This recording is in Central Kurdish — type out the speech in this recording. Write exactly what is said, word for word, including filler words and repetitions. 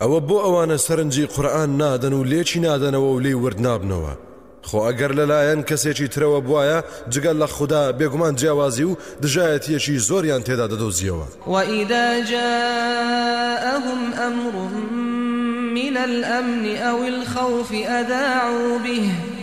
ئەوە بۆ ئەوانە سەرنجی قورئان نادەن و لێکی نادەنەوە و لێی ورد نابنەوە خۆ ئەگەر لەلایەن کەسێکی ترەوە بوایە جگەل لە خوددا بێگومان جیاوازی و دژایەتیەکی زۆریان تێدا دەدۆزیەوە. وإذا جاءهم أمر من الأمن أو الخوف أذاعوا به